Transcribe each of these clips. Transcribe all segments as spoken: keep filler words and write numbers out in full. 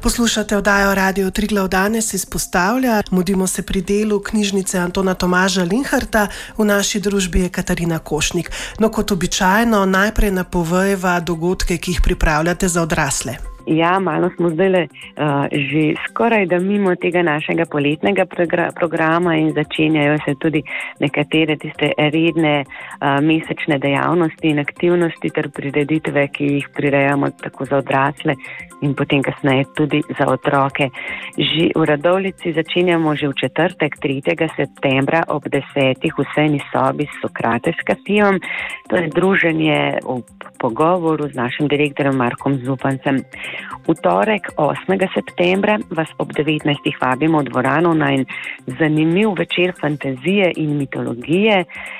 Poslušate oddajo Radio Triglav danes izpostavlja. Mudimo se pri delu knjižnice Antona Tomaža Linharta. V naši družbi je Katarina Košnik. No, kot običajno, najprej napovejva dogodke, ki jih pripravljate za odrasle. Ja, malo smo zdaj uh, že skoraj da mimo tega našega poletnega programa in začenjajo se tudi nekatere tiste redne uh, mesečne dejavnosti in aktivnosti ter prireditve, ki jih prirejamo tako za odrasle in potem kasneje tudi za otroke. Že v Radovljici začenjamo že v četrtek, tretjega septembra ob desetih v sejni sobi s Sokrates kafijom. To je druženje v pogovoru z našim direktorjem Markom Zupancem. V torek, osmega septembra, vas ob devetnajstih vabimo v dvorano na en zanimiv večer fantazije in mitologije.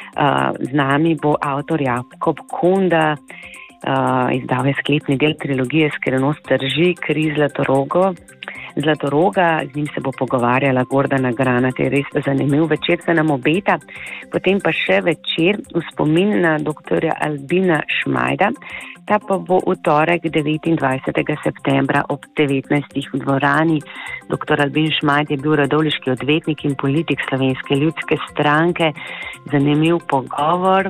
Z nami bo avtor Jakob Kunda, izdal je sklepni del trilogije Skrivnost drži, Kri Zlatorogo. Zlatoroga, z njim se bo pogovarjala Gordana Granat, je res zanimiv večer, se nam obeta. Potem pa še večer v spomin na doktorja Albina Šmajda. Ta pa bo v torek devetindvajsetega septembra ob devetnajstih v dvorani. Doktor Albin Šmajd je bil radovljiški odvetnik in politik Slovenske ljudske stranke. Zanimiv pogovor.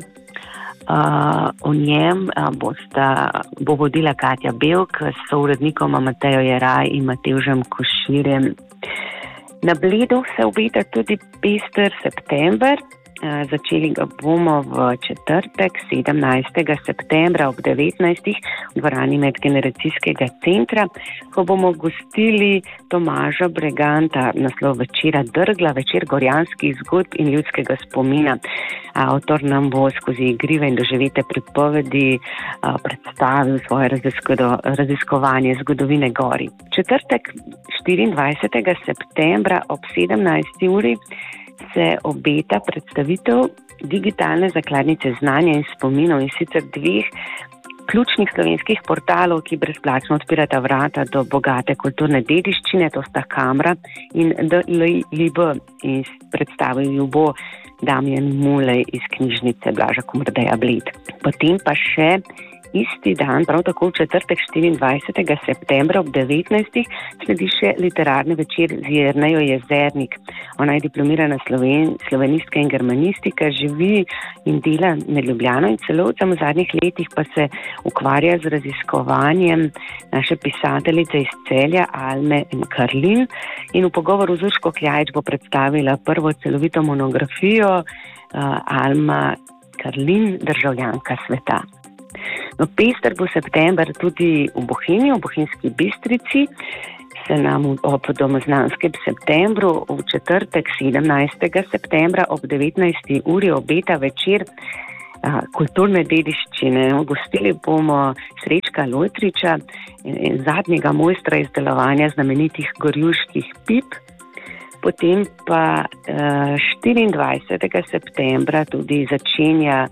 Uh, o njem uh, bosta, bo vodila Katja Belk s sourednikoma Matejo Jeraj in Matevžem Koširjem. Na Bledu se obeta tudi pester september. Uh, začeli ga bomo v četrtek, sedemnajstega septembra ob devetnajstih v dvorani Medgeneracijskega centra, ko bomo gostili Tomaža Breganta, naslov večera Drgla, večer gorjanskih zgodb in ljudskega spomina. Avtor nam bo skozi igrive in doživete pripovedi a, predstavil svoje raziskovanje zgodovine gori. Četrtek, štiriindvajsetega septembra ob sedemnajsti uri se obeta predstavitev digitalne zakladnice znanja in spominov in sicer dveh ključnih slovenskih portalov, ki brezplačno odpirata vrata do bogate kulturne dediščine, to sta Kamra in D L I B, in predstavil ju bo Damjan Mulej iz knjižnice Blaža Komerdeja Bled. Potem pa še isti dan, prav tako v četrtek, štiriindvajsetega septembra ob devetnajstih sledi še literarni večer z Jernejo Jezernik. Ona je diplomirana sloven, slovenistka in germanistika, živi in dela med Ljubljano in Celovcem, v zadnjih letih pa se ukvarja z raziskovanjem naše pisateljice iz Celja, Alme Karlin, in v pogovoru z Urško Kljajič bo predstavila prvo celovito monografijo uh, Alma Karlin, državljanka sveta. No, pester bo september tudi v Bohinji, v Bohinjski Bistrici. Se nam ob domoznanskem septembru v četrtek, sedemnajstega septembra ob devetnajsti uri obeta večer a, kulturne dediščine. Gostili bomo Srečka Lojtriča, zadnjega mojstra izdelovanja znamenitih gorjuških pip. Potem pa a, štiriindvajsetega septembra tudi začenja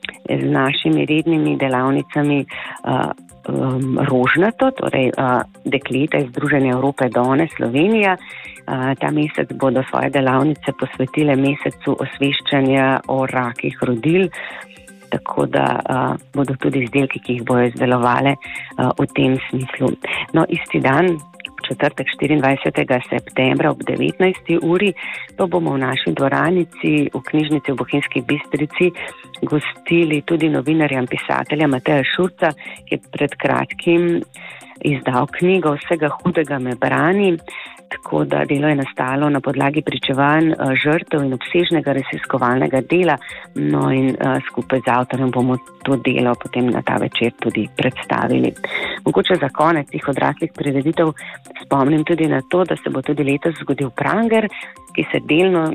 z našimi rednimi delavnicami uh, um, Rožnato, torej uh, dekleta iz Združenja Evrope Done Slovenija. Uh, ta mesec bodo svoje delavnice posvetile mesecu osveščanja o rakih rodil, tako da uh, bodo tudi izdelki, ki jih bojo izdelovale uh, v tem smislu. No, isti dan, četrtek, štiriindvajsetega septembra ob devetnajsti uri, to bomo v naši dvoranici v knjižnici v Bohinjski Bistrici gostili tudi novinarja in pisatelja Mateja Šurca, ki je pred kratkim izdal knjigo Vsega hudega me brani. Tako da delo je nastalo na podlagi pričevanj žrtev in obsežnega raziskovalnega dela, no in uh, skupaj z avtorjem bomo to delo potem na ta večer tudi predstavili. Mogoče za konec tih odraslih prireditev spomnim tudi na to, da se bo tudi letos zgodil Pranger, ki se delno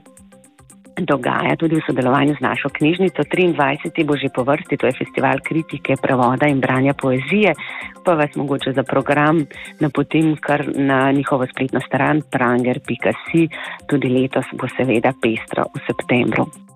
dogaja tudi v sodelovanju z našo knjižnico. triindvajseti bo že po vrsti, to je festival kritike, prevoda in branja poezije, pa vas mogoče za program napotim kar na njihovo spletno stran pranger pika si. Tudi letos bo seveda pestro v septembru.